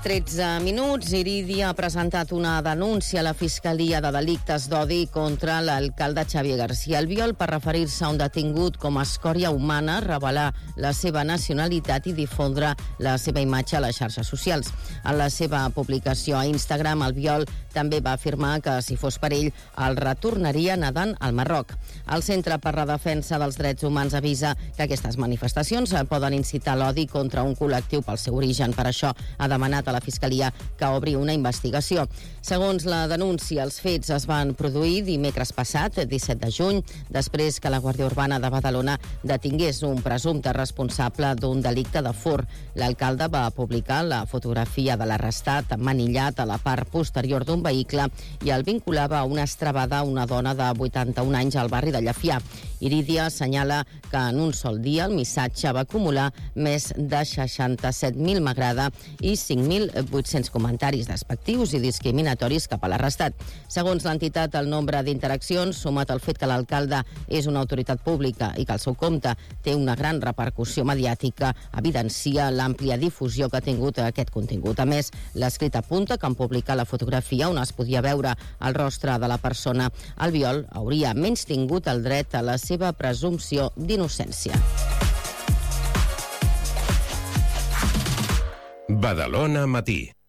13 minuts. Irídia ha presentat una denúncia a la Fiscalia de Delictes d'Odi contra l'alcalde Xavier García Albiol per referir-se a un detingut com a escòria humana, revelar la seva nacionalitat i difondre la seva imatge a les xarxes socials. En la seva publicació a Instagram, Albiol també va afirmar que, si fos per ell, el retornaria nedant al Marroc. El Centre per la Defensa dels Drets Humans avisa que aquestes manifestacions poden incitar l'odi contra un col·lectiu pel seu origen. Per això ha demanat a la Fiscalia que obri una investigació. Segons la denúncia, els fets es van produir dimecres passat, 17 de juny, després que la Guàrdia Urbana de Badalona detingués un presumpte responsable d'un delicte de furt. L'alcalde va publicar la fotografia de l'arrestat manillat a la part posterior d'un vehicle i el vinculava a una estrabada a una dona de 81 anys al barri de Llefià. Irídia assenyala que en un sol dia el missatge va acumular més de 67.000 m'agrada i 5.800 comentaris despectius i discriminatoris cap a l'arrestat. Segons l'entitat, el nombre d'interaccions, sumat al fet que l'alcalde és una autoritat pública i que el seu compte té una gran repercussió mediàtica, evidencia l'àmplia difusió que ha tingut aquest contingut. A més, l'escrit apunta que en publicar la fotografia on es podia veure el rostre de la persona, Albiol hauria menystingut el dret a la seva presumpció d'innocència. Badalona Matí.